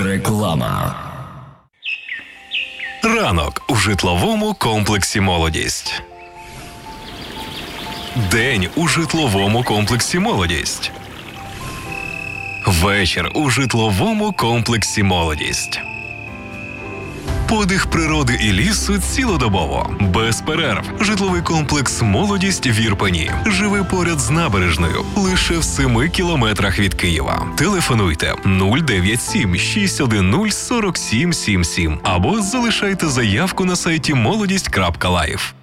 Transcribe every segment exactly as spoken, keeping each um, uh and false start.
Реклама. Ранок у житловому комплексі «Молодість». День у житловому комплексі «Молодість». Вечір у житловому комплексі «Молодість». Подих природи і лісу цілодобово, без перерв. Житловий комплекс «Молодість» в Ірпені. Живе поряд з набережною, лише в семи кілометрах від Києва. Телефонуйте нуль дев'ять сім шість один нуль сорок сім сім сім або залишайте заявку на сайті молодість крапка лайф.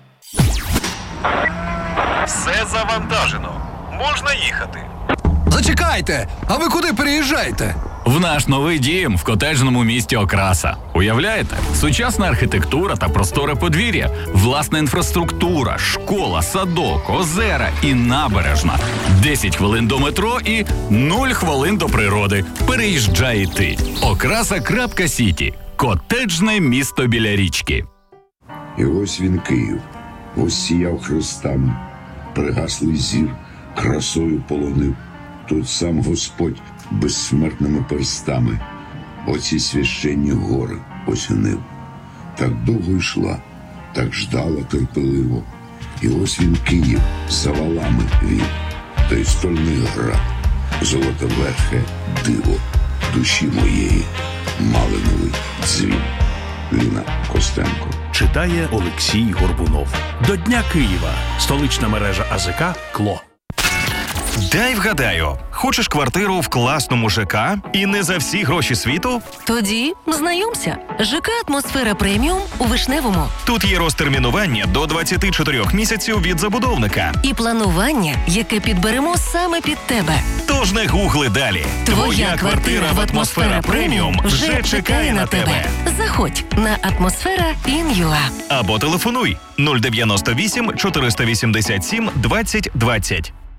Все завантажено. Можна їхати. Зачекайте! А ви куди переїжджаєте? В наш новий дім в котеджному місті Окраса. Уявляєте? Сучасна архітектура та просторе подвір'я, власна інфраструктура, школа, садок, озера і набережна. десять хвилин до метро і нуль хвилин до природи. Переїжджай і ти. Окраса.Сіті. Котеджне місто біля річки. І ось він, Київ, ось сіяв хрестами, пригаслий зір, красою полонив. Тут сам Господь безсмертними перстами, оці священні гори осінив. Так довго йшла, так ждала терпеливо. І ось він, Київ, за валами вів, той стольний град, золотоверхе диво душі моєї, малиновий дзвін. Ліна Костенко. Читає Олексій Горбунов. До Дня Києва. Столична мережа АЗК «Кло». Дай вгадаю, хочеш квартиру в класному ЖК і не за всі гроші світу? Тоді знайомся. ЖК «Атмосфера Преміум» у Вишневому. Тут є розтермінування до двадцяти чотирьох місяців від забудовника. І планування, яке підберемо саме під тебе. Тож не гугли далі. Твоя квартира в «Атмосфера Преміум» вже чекає на тебе. Заходь на атмосфера точка ін ю а. Або телефонуй нуль дев'яносто вісім чотириста вісімдесят сім двадцять двадцять.